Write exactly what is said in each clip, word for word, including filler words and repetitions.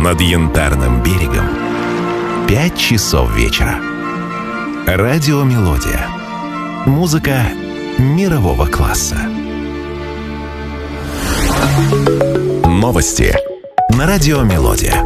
над Янтарным берегом пять часов вечера. Радио «Мелодия». Музыка мирового класса. Новости на радио «Мелодия».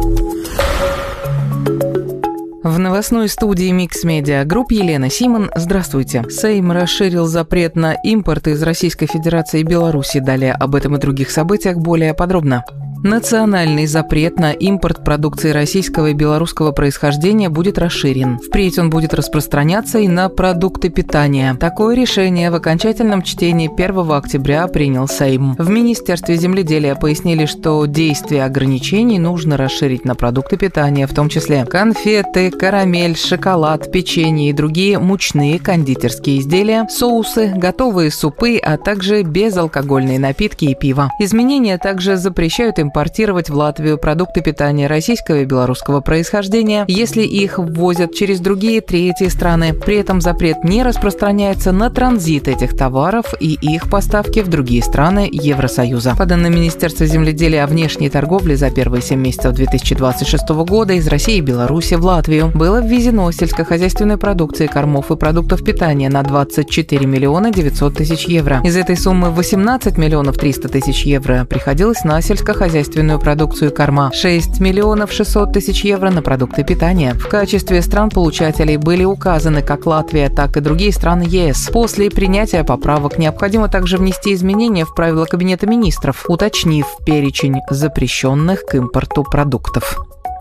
В новостной студии Mix Media Group Елена Симон. Здравствуйте. Сейм расширил запрет на импорт из Российской Федерации и Беларуси. Далее об этом и других событиях более подробно. Национальный запрет на импорт продукции российского и белорусского происхождения будет расширен. Впредь он будет распространяться и на продукты питания. Такое решение в окончательном чтении первого октября принял Сейм. В Министерстве земледелия пояснили, что действие ограничений нужно расширить на продукты питания, в том числе конфеты, карамель, шоколад, печенье и другие мучные кондитерские изделия, соусы, готовые супы, а также безалкогольные напитки и пиво. Изменения также запрещают им импортировать в Латвию продукты питания российского и белорусского происхождения, если их ввозят через другие третьи страны. При этом запрет не распространяется на транзит этих товаров и их поставки в другие страны Евросоюза. По данным Министерства земледелия о внешней торговле за первые семь месяцев две тысячи двадцать шестого года из России и Беларуси в Латвию было ввезено сельскохозяйственной продукции, кормов и продуктов питания на двадцать четыре миллиона девятьсот тысяч евро. Из этой суммы восемнадцать миллионов триста тысяч евро приходилось на сельскохозяйственную продукцию корма, шесть миллионов шестьсот тысяч евро на продукты питания. В качестве стран-получателей были указаны как Латвия, так и другие страны ЕС. После принятия поправок необходимо также внести изменения в правила Кабинета министров, уточнив перечень запрещенных к импорту продуктов.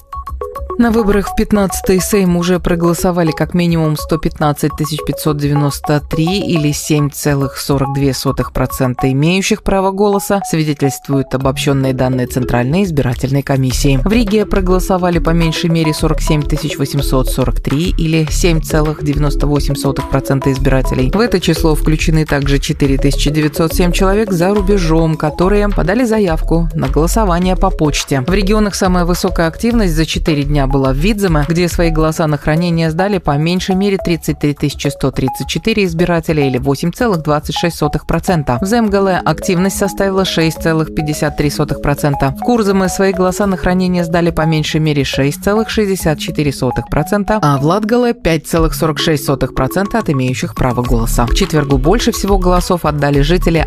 На выборах в пятнадцатый Сейм уже проголосовали как минимум сто пятнадцать тысяч пятьсот девяносто три или семь целых сорок две сотых процента имеющих право голоса, свидетельствуют обобщенные данные Центральной избирательной комиссии. В Риге проголосовали по меньшей мере сорок семь тысяч восемьсот сорок три или семь целых девяносто восемь сотых процента избирателей. В это число включены также четыре тысячи девятьсот семь человек за рубежом, которые подали заявку на голосование по почте. В регионах самая высокая активность за четыре дня была в Видземе, где свои голоса на хранение сдали по меньшей мере тридцать три тысячи сто тридцать четыре избирателя или восемь целых двадцать шесть сотых процента. В Земгале активность составила шесть целых пятьдесят три сотых процента. В Курземе свои голоса на хранение сдали по меньшей мере шесть целых шестьдесят четыре сотых процента, а в Латгале пять целых сорок шесть сотых процента от имеющих право голоса. В четвергу больше всего голосов отдали жители